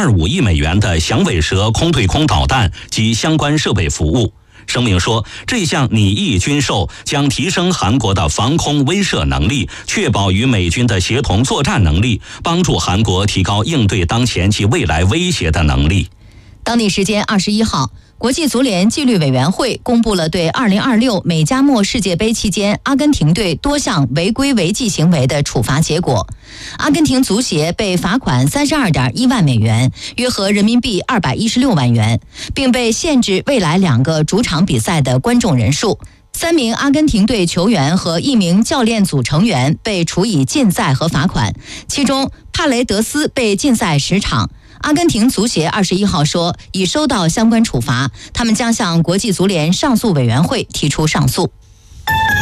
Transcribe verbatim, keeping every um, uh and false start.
二五亿美元的响尾蛇空对空导弹及相关设备服务。声明说，这项拟议军售将提升韩国的防空威慑能力，确保与美军的协同作战能力，帮助韩国提高应对当前及未来威胁的能力。 当地时间二十一号，国际足联纪律委员会公布了对二零二六美加墨世界杯期间阿根廷队多项违规违纪行为的处罚结果。阿根廷足协被罚款三十二点一万美元，约合人民币二百一十六万元，并被限制未来两个主场比赛的观众人数。三名阿根廷队球员和一名教练组成员被处以禁赛和罚款，其中帕雷德斯被禁赛十场。阿根廷足协二十一号说，已收到相关处罚，他们将向国际足联上诉委员会提出上诉。